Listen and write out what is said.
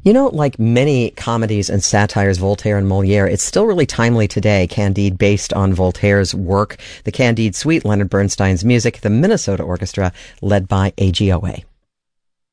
You know, like many comedies and satires, Voltaire and Molière, it's still really timely today. Candide, based on Voltaire's work. The Candide Suite, Leonard Bernstein's music, the Minnesota Orchestra, led by AGOA.